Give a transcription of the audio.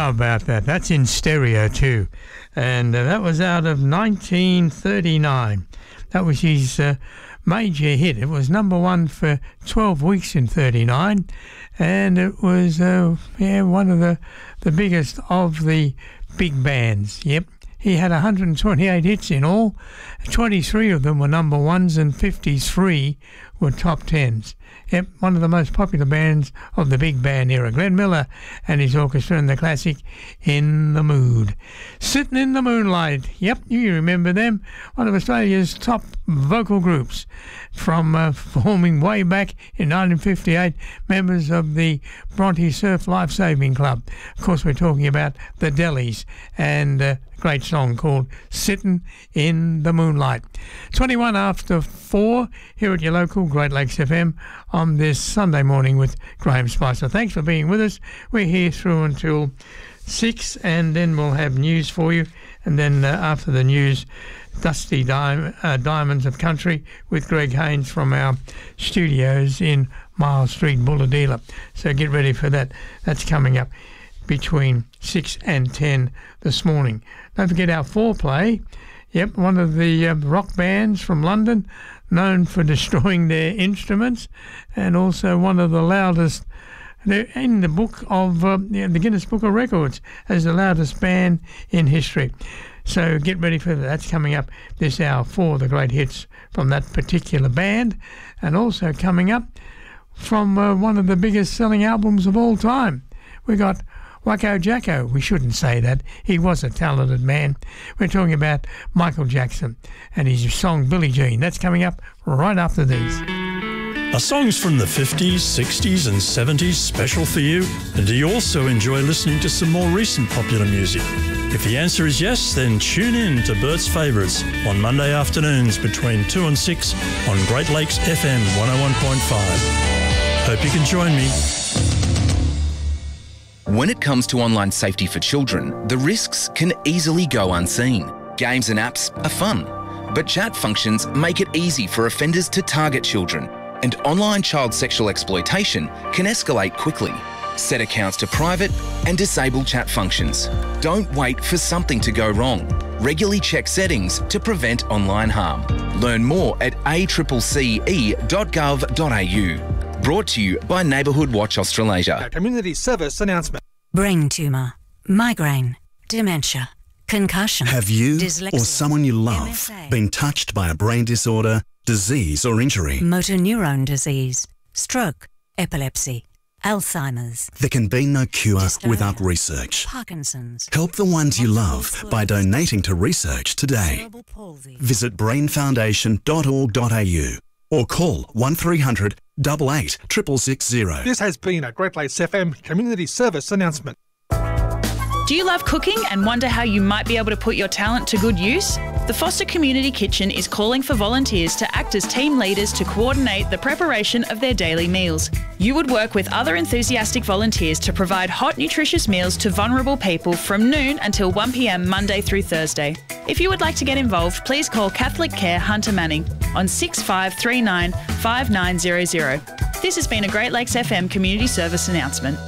How about that? That's in stereo too. And that was out of 1939. That was his major hit. It was number one for 12 weeks in 39. And it was one of the biggest of the big bands. Yep. He had 128 hits in all. 23 of them were number ones and 53 were top tens. Yep, one of the most popular bands of the big band era. Glenn Miller and his orchestra and the classic In the Mood. Sitting in the Moonlight. Yep, you remember them. One of Australia's top vocal groups from forming way back in 1958. Members of the Bronte Surf Life Saving Club. Of course, we're talking about the Dellies and a great song called Sitting in the Moonlight. 21 after 4 here at your local Great Lakes FM on this Sunday morning with Graham Spicer. Thanks for being with us. We're here through until 6 and then we'll have news for you. And then after the news, Dusty Diamonds of Country with Greg Haynes from our studios in Miles Street, Bulahdelah. So get ready for that. That's coming up between 6 and 10 this morning. Don't forget our foreplay. Yep, one of the rock bands from London, known for destroying their instruments, and also one of the loudest. They're in the book of the Guinness Book of Records as the loudest band in history. So get ready for that. That's coming up this hour for the great hits from that particular band, and also coming up from one of the biggest selling albums of all time. We got Wacko Jacko. We shouldn't say that. He was a talented man. We're talking about Michael Jackson and his song Billie Jean. That's coming up right after these. Are songs from the 50s, 60s and 70s special for you? And do you also enjoy listening to some more recent popular music? If the answer is yes, then tune in to Bert's Favourites on Monday afternoons between 2 and 6 on Great Lakes FM 101.5. Hope you can join me. When it comes to online safety for children, the risks can easily go unseen. Games and apps are fun, but chat functions make it easy for offenders to target children, and online child sexual exploitation can escalate quickly. Set accounts to private and disable chat functions. Don't wait for something to go wrong. Regularly check settings to prevent online harm. Learn more at accce.gov.au. Brought to you by Neighbourhood Watch Australasia. A community service announcement. Brain tumour, migraine, dementia, concussion. Have you dyslexia, or someone you love MSA, been touched by a brain disorder, disease or injury? motor neurone disease, stroke, epilepsy, Alzheimer's. There can be no cure Dystonia, without research. Parkinson's. Help the ones you love by donating to research today. Cerebral palsy. Visit brainfoundation.org.au or call 1300 88 660. This has been a Great Lakes FM community service announcement. Do you love cooking and wonder how you might be able to put your talent to good use? The Foster Community Kitchen is calling for volunteers to act as team leaders to coordinate the preparation of their daily meals. You would work with other enthusiastic volunteers to provide hot, nutritious meals to vulnerable people from noon until 1 p.m. Monday through Thursday. If you would like to get involved, please call Catholic Care Hunter Manning on 6539 5900. This has been a Great Lakes FM community service announcement.